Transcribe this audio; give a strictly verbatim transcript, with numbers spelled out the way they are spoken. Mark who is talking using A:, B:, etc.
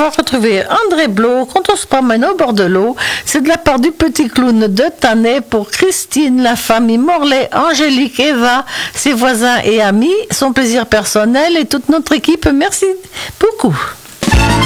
A: pouvoir retrouver André Blot quand on se promène au bord de l'eau. C'est de la part du petit clown de Tanet pour Christine, la famille Morlaix, Angélique, Eva, ses voisins et amis, son plaisir personnel et toute notre équipe. Merci beaucoup.